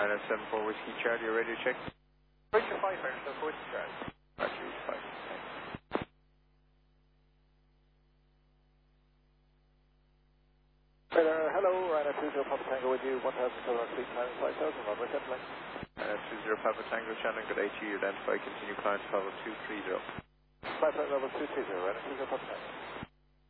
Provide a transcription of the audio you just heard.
974 Whiskey Charlie, your radio check. Richard 5, so Whiskey Charlie. Roger, 5. Hello, Ryanair 20 Papa Tango with you, 1,700 feet, climbing 5,000, runway 10 flight. 20 Papa Tango, Shannon, good 80, identify, continue climb to level 230. Flight level 230, Ryanair 20 Papa Tango.